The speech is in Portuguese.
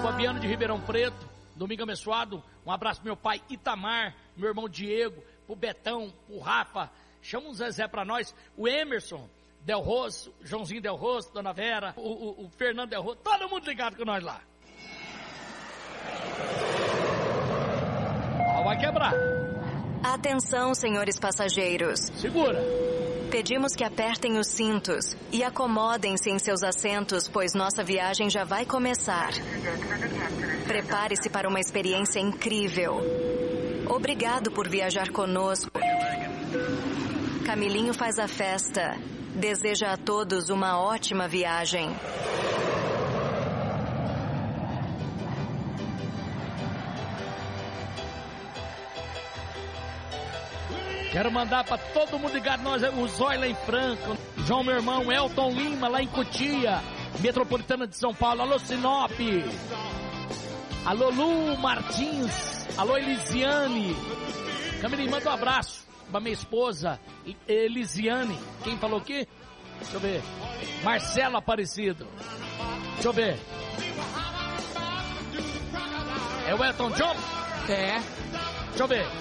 Fabiano de Ribeirão Preto, domingo abençoado. Um abraço pro meu pai Itamar, meu irmão Diego, pro Betão, pro Rafa. Chama o Zezé pra nós. O Emerson Del Rosso, Joãozinho Del Rosso, Dona Vera, o Fernando Del Rosso. Todo mundo ligado com nós lá. Ó, vai quebrar. Atenção, senhores passageiros. Segura. Pedimos que apertem os cintos e acomodem-se em seus assentos, pois nossa viagem já vai começar. Prepare-se para uma experiência incrível. Obrigado por viajar conosco. Camilinho faz a festa. Deseja a todos uma ótima viagem. Quero mandar pra todo mundo ligado nós, o Zói lá em Franca, João, meu irmão, Elton Lima lá em Cotia, Metropolitana de São Paulo, alô Sinop, alô Lu Martins, alô Elisiane. Camilinho, manda um abraço pra minha esposa, Elisiane. Quem falou aqui? Deixa eu ver. Marcelo Aparecido. Deixa eu ver. É o Elton John? É. Deixa eu ver.